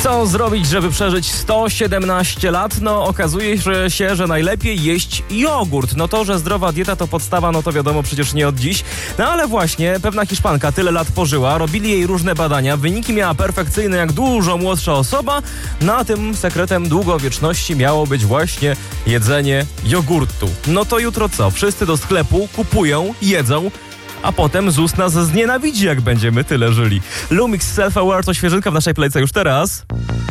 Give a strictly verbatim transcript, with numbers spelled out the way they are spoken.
Co zrobić, żeby przeżyć sto siedemnaście lat? No okazuje się, że najlepiej jeść jogurt. No to, że zdrowa dieta to podstawa, no to wiadomo przecież nie od dziś. No ale właśnie, pewna Hiszpanka tyle lat pożyła, robili jej różne badania, wyniki miała perfekcyjne jak dużo młodsza osoba, no a tym sekretem długowieczności miało być właśnie jedzenie jogurtu. No to jutro co? Wszyscy do sklepu kupują, jedzą, a potem Z U S nas znienawidzi, jak będziemy tyle żyli. Lumix Self Aware to świeżynka w naszej playce już teraz.